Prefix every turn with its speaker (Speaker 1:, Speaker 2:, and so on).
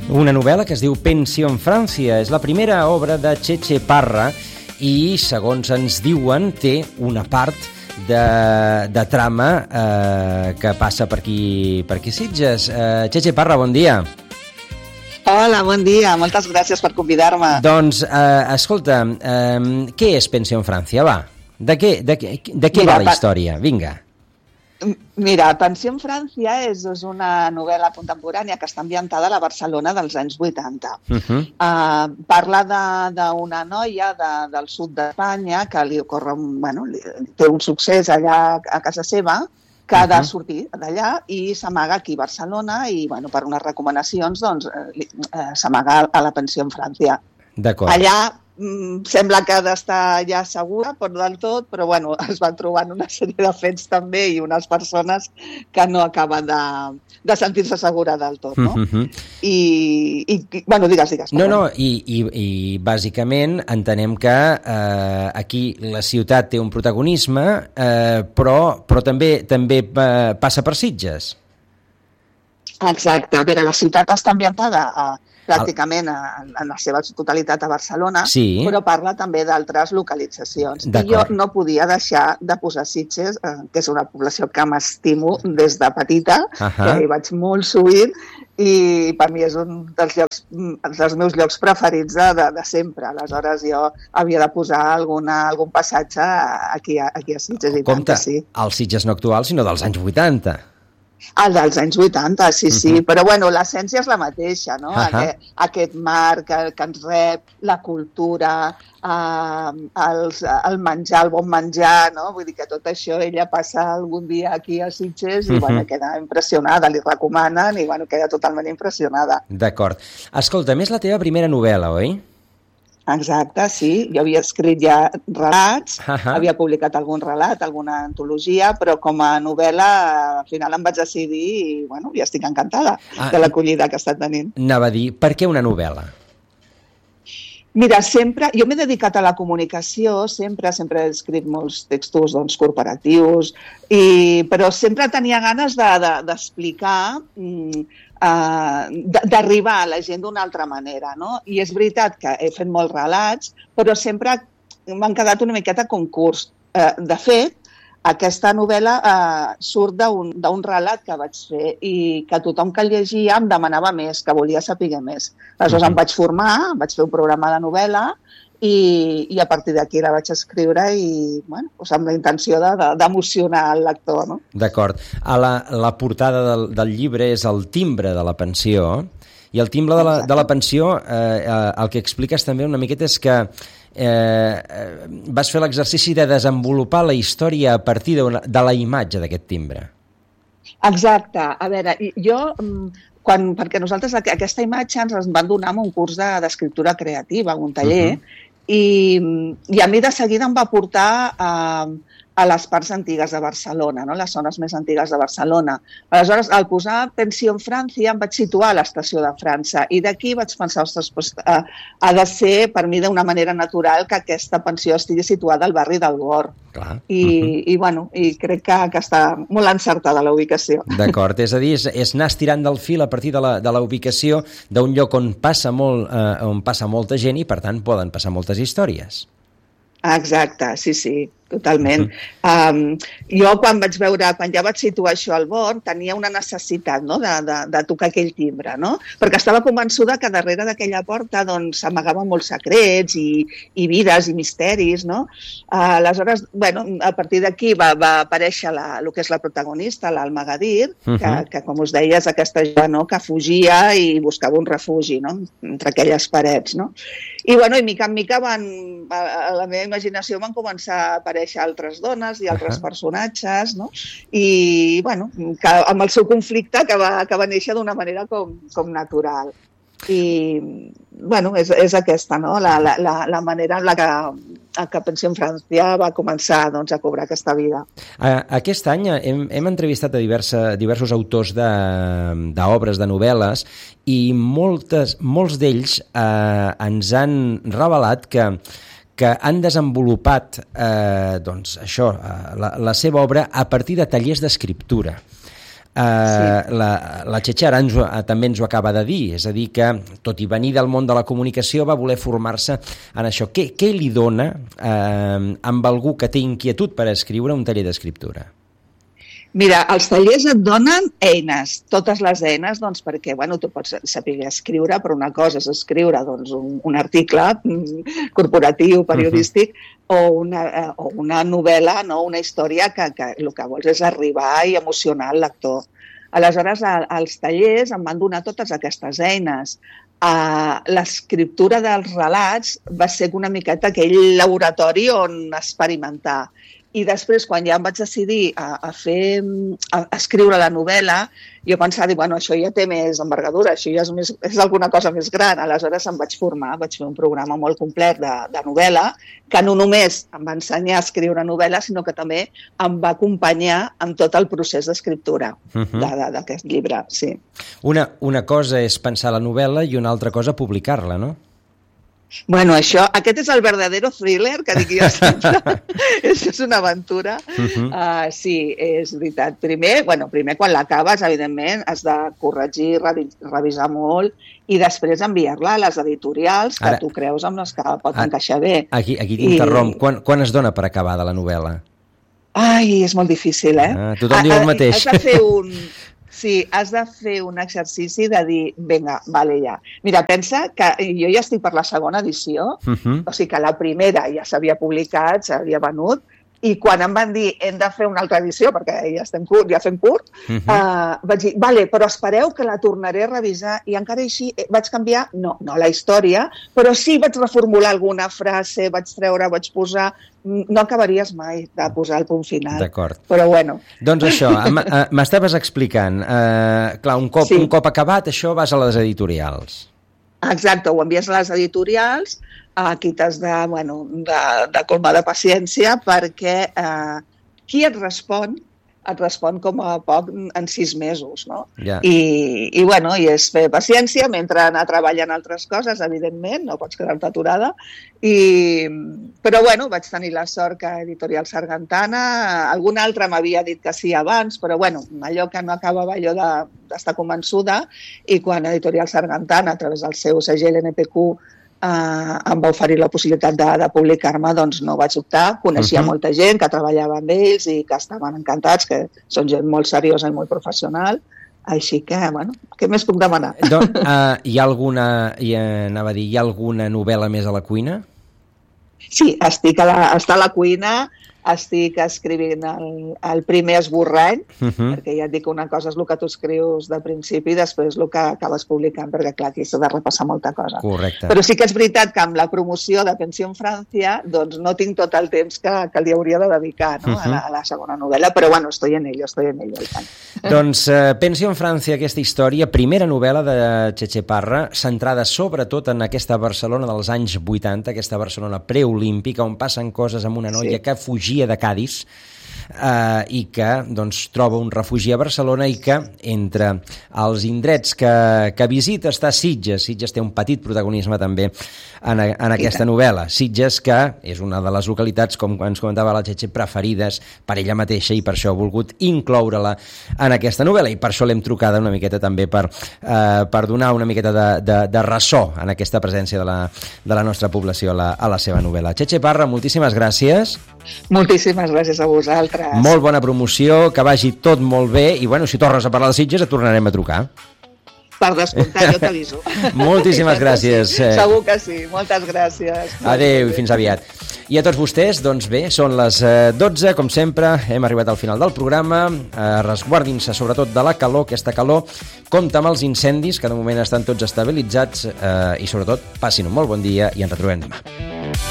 Speaker 1: Una novel·la que es diu Pensión Francia. És la primera obra de Txetxe Parra i, segons ens diuen, té una part de trama que passa per aquí Sitges. Txetxe Parra, bon dia.
Speaker 2: Hola, bon dia. Moltes gràcies per convidar-me.
Speaker 1: Doncs, escolta, què és Pensión Francia? Va, de què va la història? Vinga.
Speaker 2: Mira, Pensión Francia és una novel·la contemporània que està ambientada a la Barcelona dels anys 80. Parla d'una noia del sud d'Espanya que li ocorre té un succés allà a casa seva, que ha de sortir d'allà i s'amaga aquí a Barcelona i per unes recomanacions s'amaga a la Pensión Francia.
Speaker 1: D'acord.
Speaker 2: Allà sembla que ha d'estar ja segura, però del tot, però es van trobant una sèrie de fets també i unes persones que no acaben de sentir-se segura del tot, no? Digues.
Speaker 1: No, i bàsicament entenem que aquí la ciutat té un protagonisme, però també passa per Sitges.
Speaker 2: Exacte. A veure, la ciutat està ambientada pràcticament en la seva totalitat a Barcelona, sí, però parla també d'altres localitzacions. I jo no podia deixar de posar Sitges, que és una població que m'estimo des de petita, que hi vaig molt sovint, i per mi és un dels meus llocs preferits de sempre. Aleshores jo havia de posar algun passatge aquí a Sitges.
Speaker 1: Compte, el Sitges no actual, sinó dels anys 80.
Speaker 2: El dels anys 80, sí, però l'essència és la mateixa, no? Aquest mar que ens rep, la cultura, el menjar, el bon menjar, no? Vull dir que tot això ella passa algun dia aquí a Sitges i queda impressionada, li recomanen i queda totalment impressionada.
Speaker 1: D'acord. Escolta, més la teva primera novel·la, oi?
Speaker 2: Exacte, sí. Jo havia escrit ja relats, havia publicat algun relat, alguna antologia, però com a novel·la al final em vaig decidir i estic encantada de l'acollida que ha estat tenint.
Speaker 1: Anava a dir, per què una novel·la?
Speaker 2: Mira, jo m'he dedicat a la comunicació, sempre he escrit molts textos corporatius, però sempre tenia ganes d'explicar, d'arribar a la gent d'una altra manera, no? I és veritat que he fet molts relats, però sempre m'han quedat una miqueta concurs. De fet, aquesta novel·la surt d'un relat que vaig fer i que tothom que el llegia em demanava més, que volia saber més. Aleshores em vaig formar, vaig fer un programa de novel·la i a partir d'aquí la vaig escriure i amb la intenció d'emocionar el lector, no?
Speaker 1: D'acord. La portada del llibre és el timbre de la pensió, i el timbre de la pensió el que expliques també una miqueta és que vas fer l'exercici de desenvolupar la història a partir de la imatge d'aquest timbre.
Speaker 2: Exacte. A veure, perquè nosaltres aquesta imatge ens van donar en un curs d'escriptura creativa, un taller, i a mi de seguida em va portar a les parts antigues de Barcelona, no? Les zones més antigues de Barcelona. Aleshores, al posar Pensión Francia, em vaig situar a l'estació de França i d'aquí vaig pensar, ha de ser per mi d'una manera natural que aquesta pensió estigui situada al barri del Bor. I crec que està molt encertada la ubicació.
Speaker 1: D'acord, és a dir, és anar estirant del fil a partir de la ubicació d'un lloc on passa molta gent i per tant poden passar moltes històries.
Speaker 2: Exacte, sí, totalment. Jo quan ja vaig situar això al Born tenia una necessitat, no?, de tocar aquell timbre, no? Perquè estava convençuda que darrere d'aquella porta s'amagaven molts secrets i vides i misteris, no? Aleshores, a partir d'aquí va aparèixer el que és la protagonista, l'Alma Gadir, que com us deia és aquesta jove que fugia i buscava un refugi, no?, entre aquelles parets, no? I mica en mica a la meva imaginació van començar a aparèixer altres dones i altres personatges, no? I, amb el seu conflicte que va néixer d'una manera com natural. I, és aquesta, no?, la manera en la que Pensión Francia va començar a cobrar aquesta vida.
Speaker 1: Aquest any hem entrevistat a diversos autors d'obres, de novel·les, i molts d'ells ens han revelat que han desenvolupat la seva obra a partir de tallers d'escriptura. La Txetxe ara també ens ho acaba de dir, és a dir que, tot i venir del món de la comunicació, va voler formar-se en això. Què li dona amb algú que té inquietud per escriure un taller d'escriptura?
Speaker 2: Mira, els tallers et donen eines, totes les eines, doncs, perquè tu pots saber escriure, però una cosa és escriure un article corporatiu, periodístic, o una novel·la, no? Una història que el que vols és arribar i emocionar el lector. Aleshores, els tallers em van donar totes aquestes eines. L'escriptura dels relats va ser una miqueta aquell laboratori on experimentar. I després, quan ja em vaig decidir a escriure la novel·la, jo pensava, això ja té més envergadura, això ja és alguna cosa més gran. Aleshores em vaig formar, vaig fer un programa molt complet de novel·la, que no només em va ensenyar a escriure novel·la, sinó que també em va acompanyar en tot el procés d'escriptura d'aquest llibre. Sí.
Speaker 1: Una cosa és pensar la novel·la i una altra cosa publicar-la, no?
Speaker 2: Aquest és el verdadero thriller que dic jo sempre. És una aventura. Sí, és veritat. Primer, quan l'acabes, evidentment, has de corregir, revisar molt i després enviar-la a les editorials que tu creus amb les que pot encaixar bé.
Speaker 1: Aquí t'interromp. Quan es dona per acabada la novel·la?
Speaker 2: Ai, és molt difícil,
Speaker 1: Tothom diu el mateix.
Speaker 2: Has de fer has de fer un exercici de dir, vinga, vale, ja. Mira, pensa que jo ja estic per la segona edició, o sigui que la primera ja s'havia publicat, s'havia venut, i quan em van dir hem de fer una altra edició, perquè ja fem curt, vaig dir, vale, però espereu que la tornaré a revisar, i encara així vaig canviar, no la història, però sí vaig reformular alguna frase, vaig posar... No acabaries mai de posar el punt final.
Speaker 1: D'acord.
Speaker 2: Però bueno.
Speaker 1: Doncs això, m'estaves explicant, clar, un cop acabat, això vas a les editorials.
Speaker 2: Exacte, ho envies a les editorials, aquí t'has de colmar de paciència, perquè qui et respon com a poc en 6 mesos, no?
Speaker 1: Yeah.
Speaker 2: I és fer paciència mentre anar treballant altres coses, evidentment, no pots quedar-te aturada. Però vaig tenir la sort que Editorial Sargantana, algun altre m'havia dit que sí abans, però allò que no acabava jo d'estar convençuda, i quan Editorial Sargantana, a través del seu segell NPQ, em va oferir la possibilitat de publicar-me, doncs no vaig optar. Coneixia molta gent que treballava amb ells i que estaven encantats, que són gent molt seriosa i molt professional, així que, què més puc demanar?
Speaker 1: Hi ha alguna novel·la més a la cuina?
Speaker 2: Sí, està a la cuina, estic escrivint el primer esborrany, perquè ja et dic que una cosa és el que tu escrius de principi i després el que acabes publicant, perquè clar, aquí s'ha de repassar molta cosa.
Speaker 1: Correcte.
Speaker 2: Però sí que és veritat que amb la promoció de Pensión Francia doncs no tinc tot el temps que li hauria de dedicar, no? a la segona novel·la, però estoy en ello.
Speaker 1: Doncs Pensión Francia, aquesta història, primera novel·la de Txetxe Parra, centrada sobretot en aquesta Barcelona dels anys 80, aquesta Barcelona preolímpica, on passen coses amb una noia que fugia de Cadis i que troba un refugi a Barcelona i que entre els indrets que visita està Sitges. Sitges té un petit protagonisme també en aquesta novel·la. Sitges, que és una de les localitats, com ens comentava la Txetxe, preferides per ella mateixa, i per això ha volgut incloure-la en aquesta novel·la, i per això l'hem trucada una miqueta també per donar una miqueta de ressò en aquesta presència de la nostra població a la seva novel·la. Txetxe Parra, moltíssimes gràcies.
Speaker 2: Moltíssimes gràcies a vosaltres.
Speaker 1: Molt bona promoció, que vagi tot molt bé, i si tornes a parlar de Sitges et tornarem a trucar.
Speaker 2: Per descomptat, jo t'aviso.
Speaker 1: Moltíssimes gràcies.
Speaker 2: Segur que sí, moltes gràcies.
Speaker 1: Adéu i fins aviat. I a tots vostès, doncs bé, són les 12, com sempre, hem arribat al final del programa. Resguardin-se sobretot de la calor, aquesta calor, compta amb els incendis, que de moment estan tots estabilitzats, i sobretot passin un molt bon dia i ens retrobem demà.